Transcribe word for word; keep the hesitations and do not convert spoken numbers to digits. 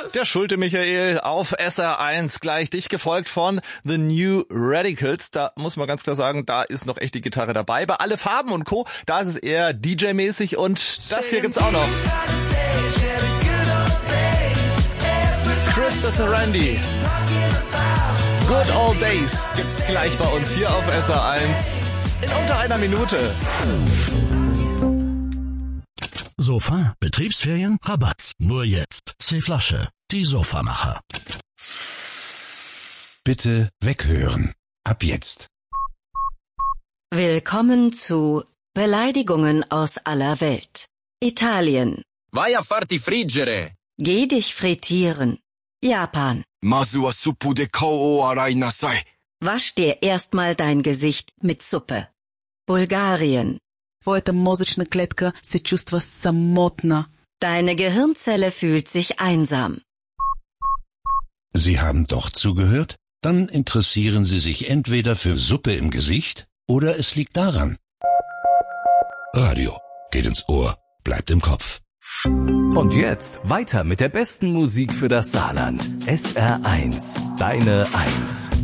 Der Schulte Michael auf S R eins, gleich dich gefolgt von The New Radicals. Da muss man ganz klar sagen, da ist noch echt die Gitarre dabei. Bei Alle Farben und Co., da ist es eher D J-mäßig und das hier gibt's auch noch. Krista Sarandi. Good Old Days gibt's gleich bei uns hier auf S R eins in unter einer Minute. Sofa, Betriebsferien, Rabatt. Nur jetzt. C-Flasche, die Sofamacher. Bitte weghören. Ab jetzt. Willkommen zu Beleidigungen aus aller Welt. Italien. Vai a farti friggere. Geh dich frittieren. Japan. Mazu wa suppu de kao o arai nasai. Wasch dir erstmal dein Gesicht mit Suppe. Bulgarien. Твоята мозъчна клетка се чувства самотна. Deine Gehirnzelle fühlt sich einsam. Sie haben doch zugehört? Dann interessieren Sie sich entweder für Suppe im Gesicht oder es liegt daran. Radio geht ins Ohr, bleibt im Kopf. Und jetzt weiter mit der besten Musik für das Saarland. S R eins, deine Eins.